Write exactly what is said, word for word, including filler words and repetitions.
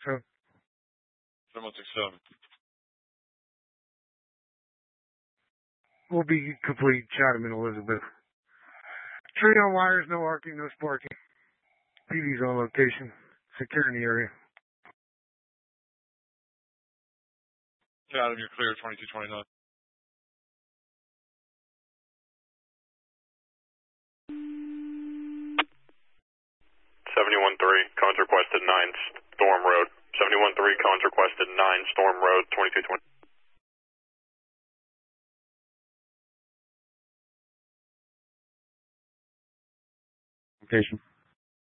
seven. seven one six seven. Will be complete. Chatham and Elizabeth. Tree on wires, no arcing, no sparking. P D's on location. Secure in the area. Chatham, you're clear, twenty-two twenty-nine. seventy-one three, cones requested nine Storm Road. seventy-one three, cones requested nine Storm Road, twenty-two twenty. Location.